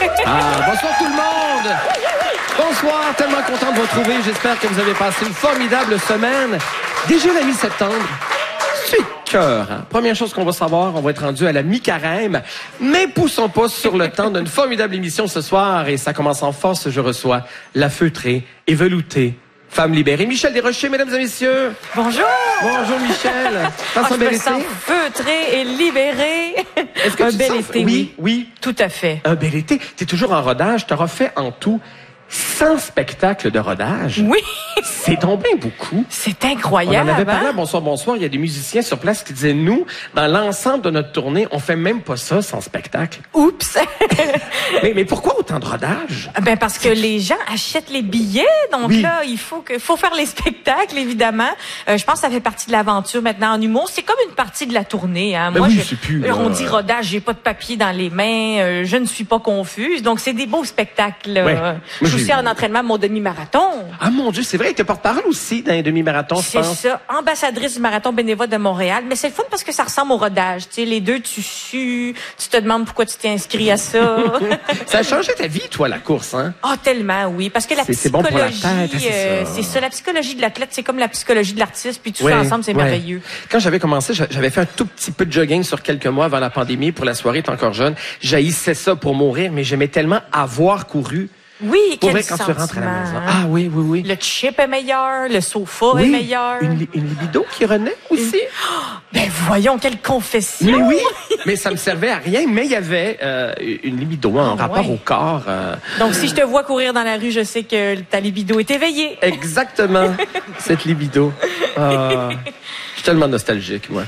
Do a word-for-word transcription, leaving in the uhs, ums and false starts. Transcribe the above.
Ah, bonsoir tout le monde! Bonsoir, tellement content de vous retrouver. J'espère que vous avez passé une formidable semaine. Déjà la mi-septembre. C'est cœur, hein? Première chose qu'on va savoir, on va être rendu à la mi-carême. Mais poussons pas sur le temps d'une formidable émission ce soir. Et ça commence en force. Je reçois la feutrée et veloutée femme libérée, Michel Desrochers, mesdames et messieurs. Bonjour. Bonjour, Michel. Passe oh, un bel été. Je me sens feutrée et libérée. Est-ce que un tu bel sens... été, oui, oui. Oui. Tout à fait. Un bel été. T'es toujours en rodage. T'auras fait en tout cent spectacles de rodage. Oui. C'est donc bien beaucoup. C'est incroyable. On en avait parlé hein? à Bonsoir, bonsoir. Il y a des musiciens sur place qui disaient, nous, dans l'ensemble de notre tournée, on fait même pas ça sans spectacle. Oups. mais, mais pourquoi autant de rodage? Ben parce que les gens achètent les billets, donc oui. là, il faut que, faut faire les spectacles, évidemment. Euh, je pense que ça fait partie de l'aventure maintenant en humour. C'est comme une partie de la tournée. Hein. Ben Moi, oui, je, c'est plus, on euh... dit rodage, j'ai pas de papier dans les mains, euh, je ne suis pas confuse. Donc c'est des beaux spectacles. Ouais. Je suis aussi en entraînement à mon demi-marathon. Ah mon Dieu, c'est vrai, tu es porte-parole aussi dans les demi-marathons, je pense. C'est ça, ambassadrice du marathon bénévole de Montréal. Mais c'est le fun parce que ça ressemble au rodage. Tu sais, les deux, tu sues, tu te demandes pourquoi tu t'es inscrit à ça. Ça a changé ta vie, toi, la course, hein? Ah, oh, tellement, oui. Parce que la psychologie, bon pour la tête, c'est euh, ça. c'est ça. La psychologie de l'athlète, c'est comme la psychologie de l'artiste, puis tout ouais, ça ensemble, c'est ouais. merveilleux. Quand j'avais commencé, j'avais fait un tout petit peu de jogging sur quelques mois avant la pandémie pour la soirée, t'es encore jeune. J'haïssais ça pour mourir, mais j'aimais tellement avoir couru. Oui, pour quel vrai, quand sentiment, tu rentres à la maison. hein? Ah oui, oui, oui. Le chip est meilleur, le sofa oui, est meilleur. Une, une libido qui renaît aussi. Une... Oh, ben voyons, quelle confession! Mais oui, mais ça me servait à rien, mais il y avait euh, une libido en ah, rapport ouais. au corps. Euh... Donc si je te vois courir dans la rue, je sais que ta libido est éveillée. Exactement, cette libido. Euh... Je suis tellement nostalgique, moi.